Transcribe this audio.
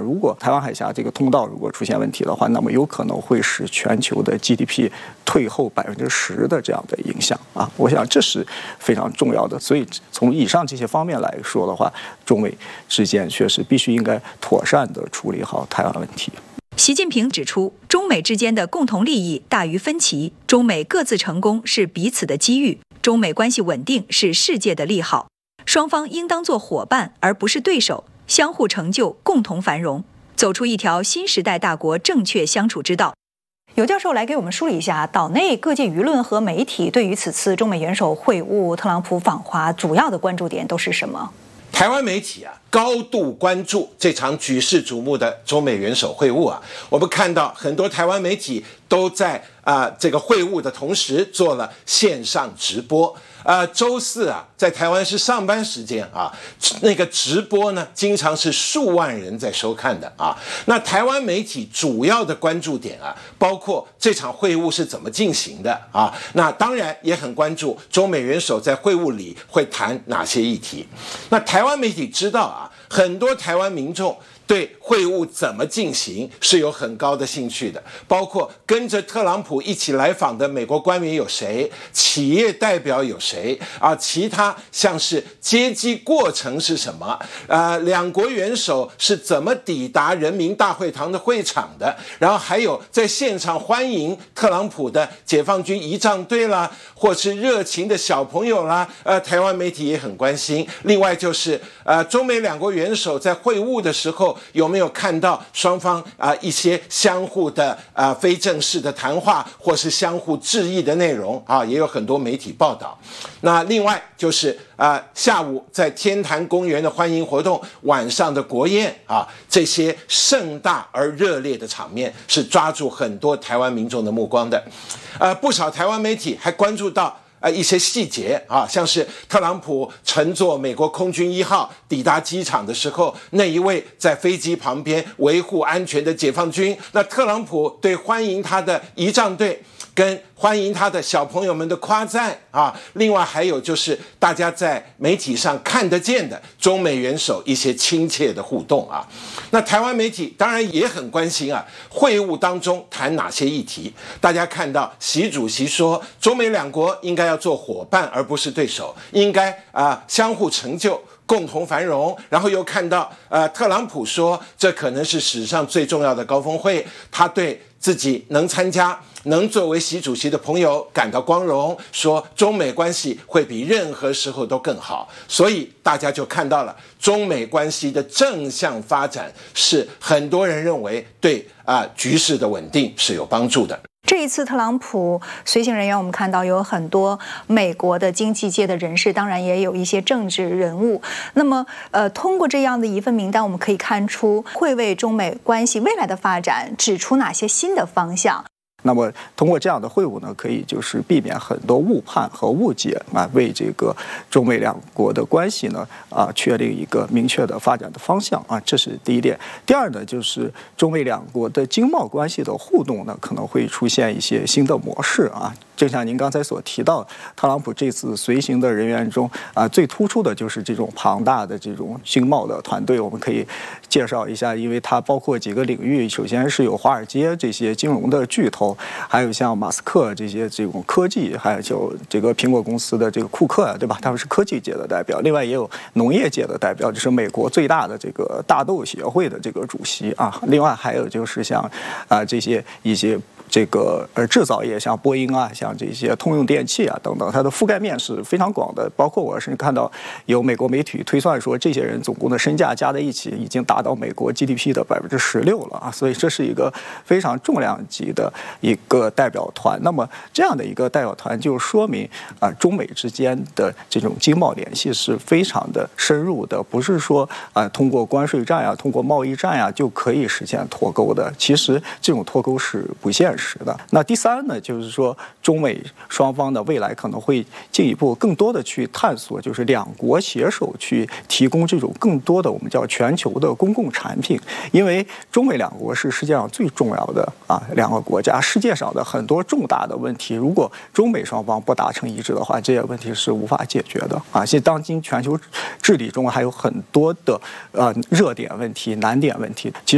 如果台湾海峡这个通道如果出现问题的话，那么有可能会使全球的 GDP 退后10%的这样的影响啊。我想这是非常重要的。所以从以上这些方面来说的话，中美之间确实必须应该妥善地处理好台湾问题。 习近平指出，中美之间的共同利益大于分歧，中美各自成功是彼此的机遇，中美关系稳定是世界的利好，双方应当做伙伴而不是对手，相互成就，共同繁荣，走出一条新时代大国正确相处之道。尤教授来给我们梳理一下岛内各界舆论和媒体对于此次中美元首会晤、特朗普访华主要的关注点都是什么？ 台湾媒体高度关注这场举世瞩目的中美元首会晤我们看到很多台湾媒体都在这个会晤的同时做了线上直播。周四在台湾是上班时间那个直播呢，经常是数万人在收看的那台湾媒体主要的关注点包括这场会晤是怎么进行的那当然也很关注中美元首在会晤里会谈哪些议题。那台湾媒体知道很多台湾民众对会晤怎么进行是有很高的兴趣的，包括跟着特朗普一起来访的美国官员有谁，企业代表有谁其他像是接机过程是什么两国元首是怎么抵达人民大会堂的会场的，然后还有在现场欢迎特朗普的解放军仪仗队啦，或是热情的小朋友啦台湾媒体也很关心。另外就是中美两国元首在会晤的时候有没有看到双方一些相互的非正式的谈话或是相互致意的内容也有很多媒体报道。那另外就是下午在天坛公园的欢迎活动，晚上的国宴这些盛大而热烈的场面是抓住很多台湾民众的目光的。不少台湾媒体还关注到一些细节像是特朗普乘坐美国空军1号抵达机场的时候，那一位在飞机旁边维护安全的解放军，那特朗普对欢迎他的仪仗队跟欢迎他的小朋友们的夸赞另外还有就是大家在媒体上看得见的中美元首一些亲切的互动那台湾媒体当然也很关心会晤当中谈哪些议题。大家看到习主席说中美两国应该要做伙伴而不是对手，应该相互成就，共同繁荣。然后又看到特朗普说这可能是史上最重要的高峰会，他对自己能参加能作为习主席的朋友感到光荣，说中美关系会比任何时候都更好。所以大家就看到了中美关系的正向发展是很多人认为对局势的稳定是有帮助的。 这一次特朗普随行人员，我们看到有很多美国的经济界的人士，当然也有一些政治人物。那么通过这样的一份名单，我们可以看出会为中美关系未来的发展指出哪些新的方向。 那么通过这样的会晤呢，可以就是避免很多误判和误解为这个中美两国的关系呢确定一个明确的发展的方向这是第一点。第二呢，就是中美两国的经贸关系的互动呢，可能会出现一些新的模式正像您刚才所提到，特朗普这次随行的人员中最突出的就是这种庞大的这种经贸的团队。我们可以介绍一下，因为它包括几个领域，首先是有华尔街这些金融的巨头，还有像马斯克这种科技，还有就这个苹果公司的这个库克对吧？他们是科技界的代表。另外也有农业界的代表，就是美国最大的这个大豆协会的这个主席另外还有就是像这些一些这个制造业，像波音像这些通用电器等等，它的覆盖面是非常广的。包括我甚至看到有美国媒体推算说，这些人总共的身价加在一起已经达到美国 GDP 的16%了所以这是一个非常重量级的一个代表团。那么这样的一个代表团就说明中美之间的这种经贸联系是非常的深入的，不是说通过关税战通过贸易战就可以实现脱钩的。其实这种脱钩是不现实的。那第三呢，就是说中美双方的未来可能会进一步更多的去探索，就是两国携手去提供这种更多的我们叫全球的公共产品。因为中美两国是世界上最重要的两个国家，世界上的很多重大的问题，如果中美双方不达成一致的话，这些问题是无法解决的现当今全球治理中还有很多的热点问题、难点问题。其实